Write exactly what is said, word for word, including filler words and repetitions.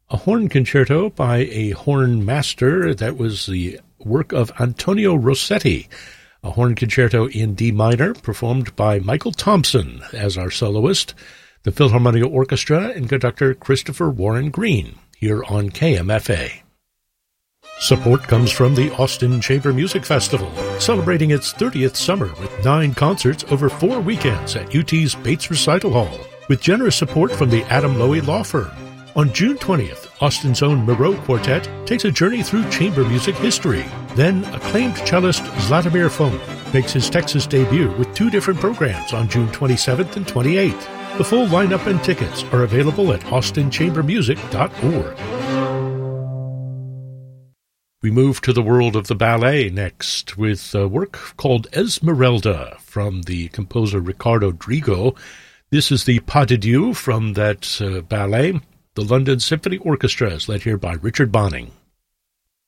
A horn concerto by a horn master. That was the work of Antonio Rossetti. A horn concerto in D minor, performed by Michael Thompson as our soloist. The Philharmonia Orchestra and conductor Christopher Warren Green, here on K M F A. Support comes from the Austin Chamber Music Festival, celebrating its thirtieth summer with nine concerts over four weekends at U T's Bates Recital Hall, with generous support from the Adam Lowy Law Firm. On June twentieth, Austin's own Moreau Quartet takes a journey through chamber music history. Then, acclaimed cellist Zlatomir Fon makes his Texas debut with two different programs on June twenty-seventh and twenty-eighth. The full lineup and tickets are available at austin chamber music dot org. We move to the world of the ballet next with a work called Esmeralda from the composer Ricardo Drigo. This is the pas de deux from that uh, ballet. The London Symphony Orchestra is led here by Richard Bonning.